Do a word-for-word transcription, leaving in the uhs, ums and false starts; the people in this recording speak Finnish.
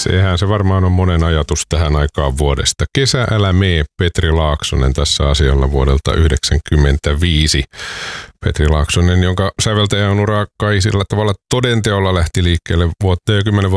Sehän se varmaan on monen ajatus tähän aikaan vuodesta. Kesä älä mee, Petri Laaksonen tässä asialla vuodelta yhdeksänkymmentäviisi. Petri Laaksonen, jonka säveltäjän ura kai sillä tavalla todenteolla lähti liikkeelle vuotta ja kymmenen vuotta